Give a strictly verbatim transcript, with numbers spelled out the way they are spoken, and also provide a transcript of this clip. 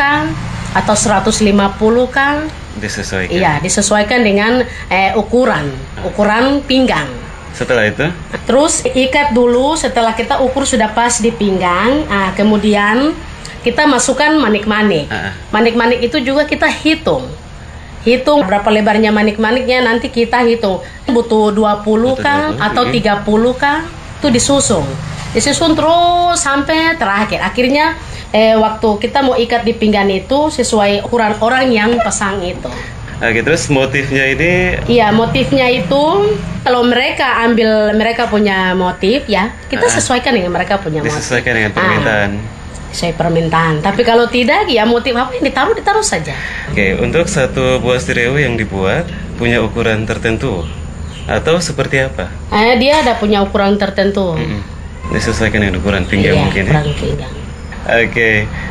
kah atau seratus lima puluh kah? Disesuaikan. Iya, disesuaikan dengan eh, ukuran, ukuran pinggang. Setelah itu? Terus ikat dulu. Setelah kita ukur sudah pas di pinggang, nah, kemudian kita masukkan manik-manik. Uh-uh. Manik-manik itu juga kita hitung. Hitung berapa lebarnya manik-maniknya, nanti kita hitung. Butuh dua puluh kah atau tiga puluh kah? Itu disusun. Disusun terus sampai terakhir. Akhirnya eh, waktu kita mau ikat di pinggang itu sesuai ukuran orang yang pasang itu. Oke, terus motifnya ini? Iya, motifnya itu kalau mereka ambil mereka punya motif ya, kita uh, sesuaikan dengan mereka punya motif. Disesuaikan dengan permintaan. Ah, sesuai permintaan. Tapi kalau tidak, ya motif apa yang ditaruh ditaruh saja. Oke, untuk satu buah stereo yang dibuat punya ukuran tertentu atau seperti apa? Eh, dia ada punya ukuran tertentu. Mm-mm. Disesuaikan dengan ukuran pinggang iya, mungkin. Ukuran pinggang. Oke.